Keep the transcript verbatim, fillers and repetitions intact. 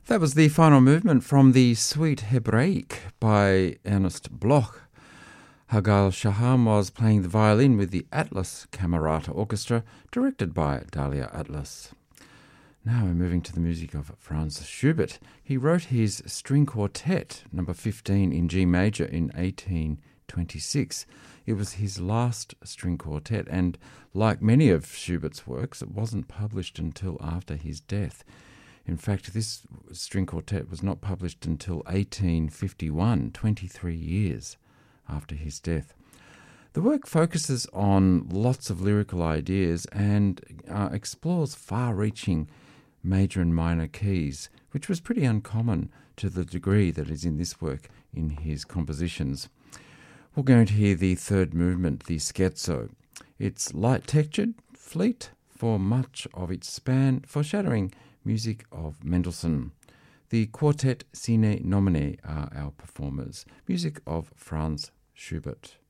That was the final movement from the Suite Hebraïque by Ernst Bloch. Hagal Shaham was playing the violin with the Atlas Camerata Orchestra, directed by Dalia Atlas. Now we're moving to the music of Franz Schubert. He wrote his string quartet, number fifteen in G major, in eighteen twenty-six. It was his last string quartet, and like many of Schubert's works, it wasn't published until after his death. In fact, this string quartet was not published until eighteen fifty-one, twenty-three years after his death. The work focuses on lots of lyrical ideas and uh, explores far-reaching major and minor keys, which was pretty uncommon to the degree that is in this work in his compositions. We're going to hear the third movement, the scherzo. It's light-textured, fleet for much of its span, foreshadowing music of Mendelssohn. The quartet sine nomine are our performers, music of Franz Schubert.